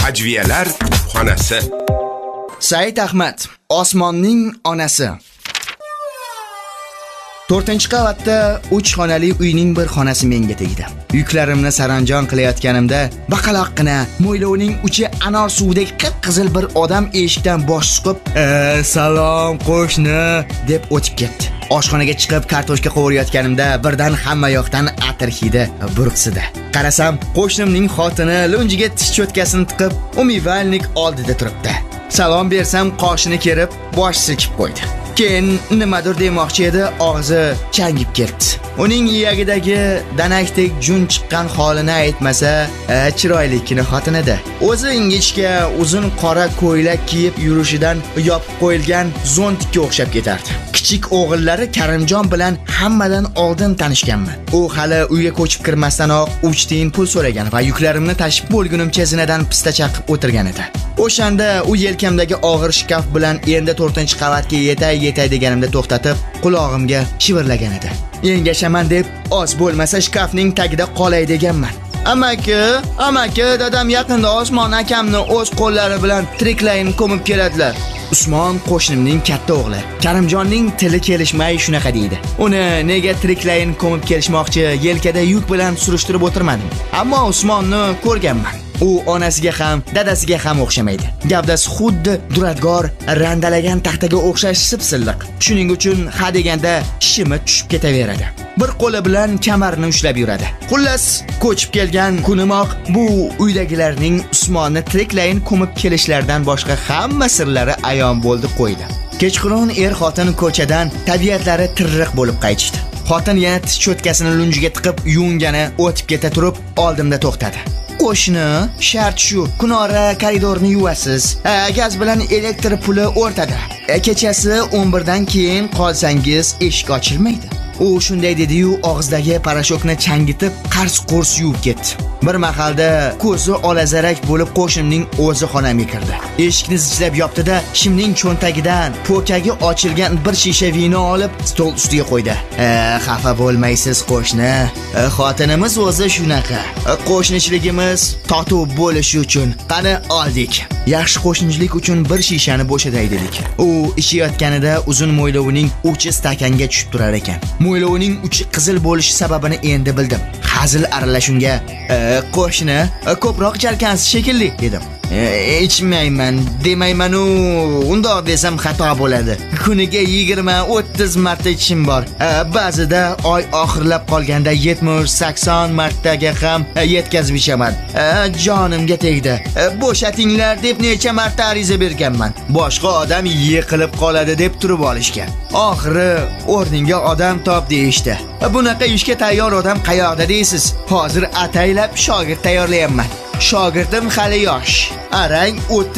Ajviyalar xonasi. Said Ahmad, osmonning onasi. 4-qavatda 3 xonali uyning bir xonasi menga tegdi. Yuklarimni saranjon qilayotganimda baqaloqqina mo'ylovining uchi anor suvdek qip-qizil bir odam eshikdan bosh suqib, "Salom qo'shni" deb o'tib ketdi. Oshxonaga chiqib kartoshka qovurayotganimda birdan hamma yoqdan atir hidi burqsidi. Qarasam, qo'shnimning xotini lunjiga tish cho'tkasini tiqib, umivalnik oldida turibdi. Salom bersam qoshini kerib, bosh silkib qo'ydi. Keyin nimadir demoqchi edi, og'zi changib ketdi. Uning iyagidagi danakdek jun chiqqan holini aytmasa, chiroylikini xotin edi. O'zi ingichka, uzun qora ko'ylak kiyib yurishidan yopib qo'yilgan zontikka o'xshab ketardi. Kichik o'g'illari Karimjon bilan hammadan oldin tanishganman. U hali uyga ko'chib kirmasdanoq 3 tiyin pul so'ragan va yuklarimni tashib bo'lgunimcha zinadan pista chaqib o'tirgan edi. O'shanda u yelkamdagi og'ir shkaf bilan endi 4-qavatga yetay deganimda to'xtatib, qulog'imga shivirlagan edi. Yengashaman deb oz bo'lmasa shkafning tagida qolay deganman. Amaki, dadam yaqinda Osmon akamni o'z qo'llari bilan tiriklayin ko'mib keladilar. Usmon qo'shnimning katta o'g'li. Karimjonning tili kelishmay shunaqa deydi. Uni nega tiriklayin ko'mib kelishmoqchi, yelkada yuk bilan surishtirib o'tirmadim. Ammo Usmonni ko'rganman. U onasiga ham, dadasiga ham o'xshamaydi. Gavdasi xuddi duradgor, randalagan taxtaga o'xshash sipsilliq. Shuning uchun ha deganda shimi tushib ketaveradi. Bir qo'li bilan kamarini ushlab yuradi. Xullas, ko'chib kelgan kunimoq bu uydagilarning Usmonni tiriklayin ko'mib kelishlaridan boshqa hamma sirlari ayon bo'ldi qo'ydi. Kechqurun xotin ko'chadan tabiatlari tirriq bo'lib qaytishdi. Xotin yana tish cho'tkasini lunjiga tiqib yuvingani o'tib keta turib oldimda to'xtadi. Qo'shni, shart shu, kunora koridorni yuvasiz. Gaz bilan elektr puli o'rtada. Kechasi 11dan keyin qolsangiz eshik ochilmaydi. U shunday dedi-yu, og'izdagi parashokni changitib, qars-qurs yuvib ketdi. Bir mahalda ko'zi olazarak bo'lib qo'shnimning o'zi xonamga kirdi. Eshikni zichlab yopdi-da, shimning cho'ntagidan po'kagi ochilgan bir shisha vino olib stol ustiga qo'ydi. Xafa bo'lmaysiz qo'shni. Xotinimiz o'zi shunaqa. Qo'shnichiligimiz totuv bo'lishi uchun qani oldik. Yaxshi qo'shnichilik uchun bir shishani bo'shatay dedik. U ishiyotganida uzun mo'ylovining uchi stakanga tushib turar ekan. Mo'ylovining uchi qizil bo'lishi sababini endi bildim. Hazil aralashunga, qo'shni, ko'proq icharkansiz shekilli dedim. Ichmayman demayman-u, undoq desam xato bo'ladi. Kuniga 20-30 marta ichishim bor. Ba'zida oy oxirlab qolganda 70-80 martaga ham yetkazib ichaman. Jonimga tegdi. Bo'shatinglar deb necha marta ariza berganman. Boshqa odam yiqilib qoladi deb turib olishgan. Oxiri o'rninga odam top deyishdi. Bunaqa ishga tayyor odam qayoqda deysiz? Hozir ataylab shogird tayyorlayapman. Shogirdim hali yosh. Arang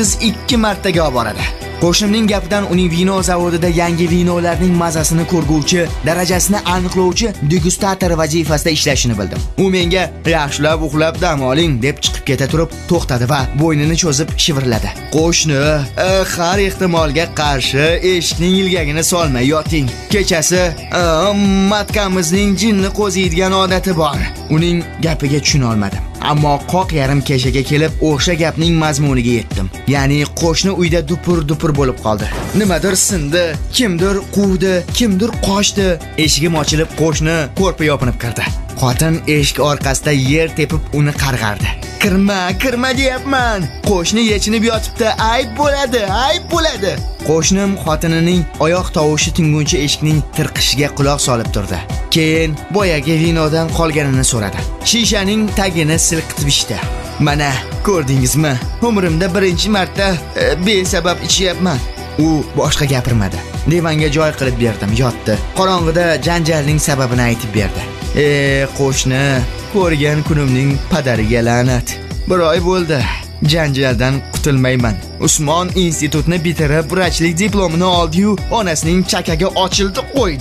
32 martaga olib boradi. Qo'shnimning gapidan uning vino zavodida yangi vinolarning mazasini ko'rguvchi, darajasini aniqlovchi degustator vazifasida ishlashini bildim. U menga yaxshilab uxlab dam oling deb chiqib keta turib to'xtadi va bo'ynini cho'zib shivirladi. Qo'shni, har ehtimolga qarshi eshikning ilgagini solmay yoting. Kechasi matkamizning jinni qo'ziydigan odati bor. Uning gapiga tushuna olmadim. Ammo qoq yarim keshaga kelib o'sha gapning mazmuniga yetdim. Ya'ni qo'shni uyda dupur bo'lib qoldi. Nimadir sindi, kimdir quvdi, kimdir qochdi. Eshigim ochilib qo'shni ko'rpa yopinib kirdi. Xotin eshik orqasida yer tepib uni qarg'ardi. Kirma deyapman. Qo'shni yechinib yotibdi. Ayb bo'ladi. Qo'shnim xotinining oyoq tovushi tinguncha eshikning tirqishiga quloq solib turdi. Keyin boyagi vinodan qolganini so'radi. Shishaning tagini silqitib ichdi. Mana, ko'rdingizmi? Umrimda birinchi marta besabab ichyapman. U boshqa gapirmadi. Divanga joy qilib berdim, yotdi. Qorong'ida janjalning sababini aytib berdi. Qo'shni, ko'rgan kunimning padariga la'nat. Bir oy bo'ldi. Janjaldan qutulmayman. Usmon institutni bitirib, vrachlik diplomini oldi-yu, onasining chakaga ochildi qo'ydi.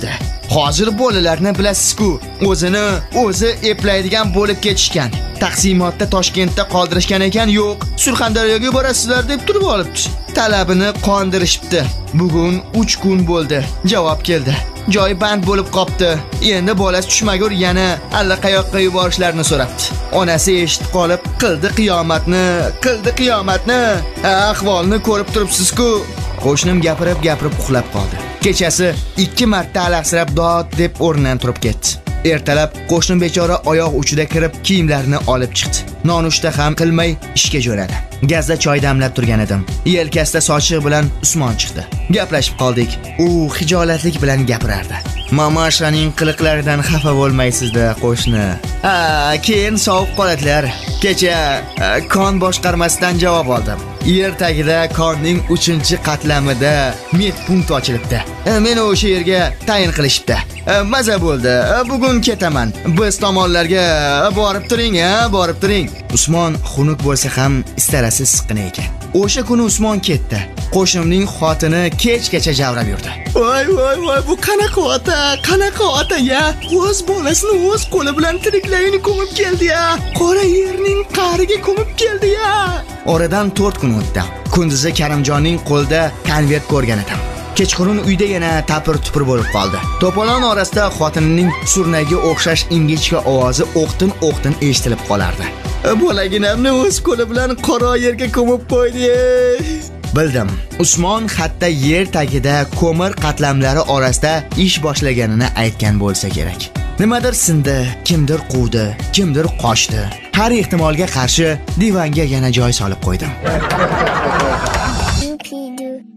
Hozir bolalarni bilasiz-ku, o'zini o'zi eplaydigan bo'lib ketishgan. Taqsimotda Toshkentda qoldirishgan ekan, yo'q, Surxondaryoga borasizlar deb turib olibdi. Talabini qondirishibdi. Bugun 3 kun bo'ldi. Javob keldi. Joy band bo'lib qopti. Endi bolasi tushmagur yana allaqayoqqa yuborishlarini so'rabdi. Onasi eshitib qolib, qildi qiyomatni. Ahvolni ko'rib turibsiz-ku. Qo'shnim gapirib uxlab qoldi. Kechasi 2 marta alaqsirab dod deb o'rnidan turib ketdi. Ertalab qo'shnim bechora oyoq uchida kirib kiyimlarini olib chiqdi. Nonushta ham qilmay ishga jo'nadi. Gazda choy damlab turgan edim. Yelkasida sochiq bilan Usmon chiqdi. Gaplashib qoldik. U hijolatlik bilan gapirardi. Mamashaning qiliqlaridan xafa bo'lmaysiz-da, qo'shni. Keyin sovib qoladilar. Kecha kon boshqarmasidan javob oldim. Yer tagida konning 3-qatlamida medpunkt ochilibdi. Meni o'sha yerga tayin qilishibdi. Maza bo'ldi. Bugun ketaman. Biz tomonlarga borib turing. Usmon xunuk bo'lsa ham istarasi siqqina ekan. O'sha kuni Usmon ketdi. Qo'shnimning xotini kechgacha javrab yurdi. Voy, bu qanaqa ota ya? O'z bolasini o'z qo'li bilan tiriklarini ko'mib keldi-ya. Qora yerning qa'riga ko'mib keldi-ya. Oradan 4 kun o'tdi. Kunduzi Karimjonning qo'lida konvert ko'rgan edim. Kechqurun uyda yana tapir-tupir bo'lib qoldi. To'polon orasida xotinining surnaga o'xshash ingichka ovozi o'qtin eshitilib qolardi. Bolaginamni o'z qo'li bilan qora yerga ko'mib qo'ydi. Bildim. Usmon hatto yer tagida ko'mir qatlamlari orasida ish boshlaganini aytgan bo'lsa kerak. Nimadir sindi, kimdir quvdi, kimdir qochdi. Har ehtimolga qarshi divanga yana joy solib qo'ydim.